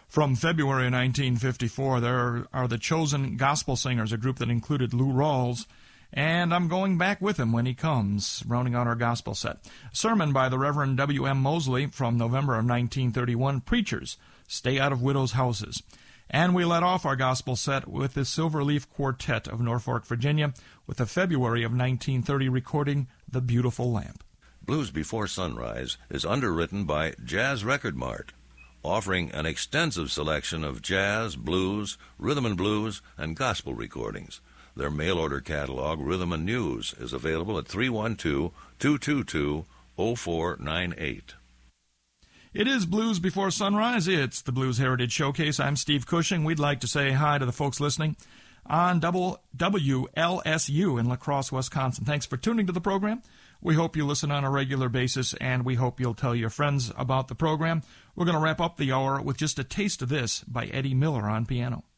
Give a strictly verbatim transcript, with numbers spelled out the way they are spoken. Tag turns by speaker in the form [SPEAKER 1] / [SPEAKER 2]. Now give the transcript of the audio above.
[SPEAKER 1] From February nineteen fifty-four, there are the Chosen Gospel Singers, a group that included Lou Rawls, and I'm going back with him when he comes, rounding out our gospel set. A sermon by the Reverend W M Mosley from November of nineteen thirty-one, Preachers, Stay Out of Widows' Houses. And we let off our gospel set with the Silverleaf Quartet of Norfolk, Virginia, with the February of nineteen thirty recording, The Beautiful Lamp.
[SPEAKER 2] Blues Before Sunrise is underwritten by Jazz Record Mart, offering an extensive selection of jazz, blues, rhythm and blues, and gospel recordings. Their mail-order catalog, Rhythm and News, is available at three one two, two two two, zero four nine eight.
[SPEAKER 1] It is Blues Before Sunrise. It's the Blues Heritage Showcase. I'm Steve Cushing. We'd like to say hi to the folks listening on W L S U in La Crosse, Wisconsin. Thanks for tuning to the program. We hope you listen on a regular basis, and we hope you'll tell your friends about the program. We're going to wrap up the hour with just a taste of this by Eddie Miller on piano.